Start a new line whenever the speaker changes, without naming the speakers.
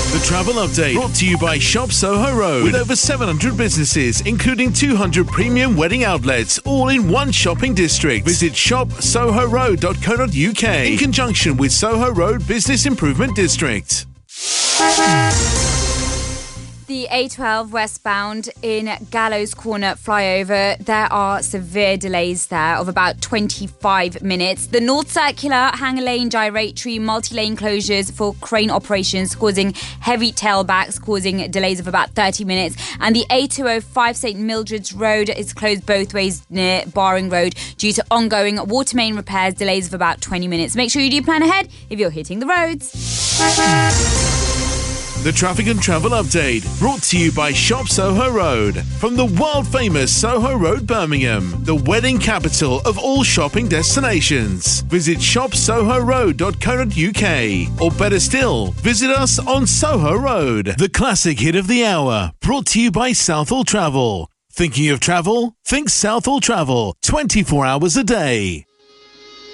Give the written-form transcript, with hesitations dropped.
The Travel Update, brought to you by Shop Soho Road, with over 700 businesses, including 200 premium wedding outlets, all in one shopping district. Visit shopsohoroad.co.uk in conjunction with Soho Road Business Improvement District.
The A12 westbound in Gallows Corner flyover, there are severe delays there of about 25 minutes. The North Circular, Hanger Lane, Gyratory, multi-lane closures for crane operations causing heavy tailbacks, causing delays of about 30 minutes. And the A205 St Mildred's Road is closed both ways near Barring Road due to ongoing water main repairs, delays of about 20 minutes. Make sure you do plan ahead if you're hitting the roads.
The Traffic and Travel Update, brought to you by Shop Soho Road. From the world-famous Soho Road, Birmingham, the wedding capital of all shopping destinations. Visit shopsohoroad.co.uk, or better still, visit us on Soho Road. The classic hit of the hour, brought to you by Southall Travel. Thinking of travel? Think Southall Travel, 24 hours a day.